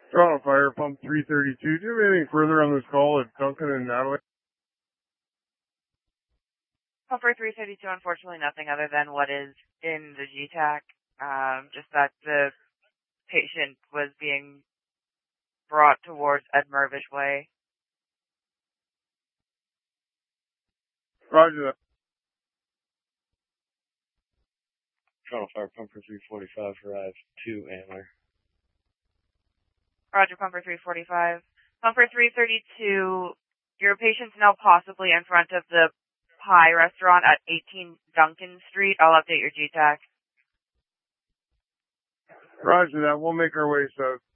Toronto Fire, Pump 332. Do you have anything further on this call with Duncan and Natalie? Pumper 332, unfortunately nothing other than what is in the GTAC. Just that the patient was being brought towards Ed Mirvish Way. Roger that. Toronto Fire, Pumper 345, arrive to Antler. Roger, Pumper 345. Pumper 332, your patient's now possibly in front of the Pie restaurant at 18 Duncan Street. I'll update your GTAC. Roger that. We'll make our way south.